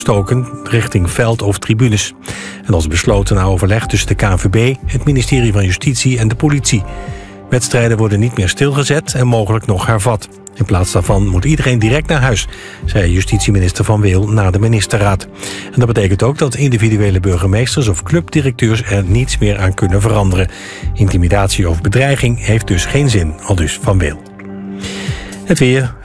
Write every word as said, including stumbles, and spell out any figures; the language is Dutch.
stoken richting veld of tribunes. En dat is besloten na overleg tussen de K N V B, het ministerie van Justitie en de politie. Wedstrijden worden niet meer stilgezet en mogelijk nog hervat. In plaats daarvan moet iedereen direct naar huis, zei justitieminister Van Weel na de ministerraad. En dat betekent ook dat individuele burgemeesters of clubdirecteurs er niets meer aan kunnen veranderen. Intimidatie of bedreiging heeft dus geen zin, aldus Van Weel. Het weer.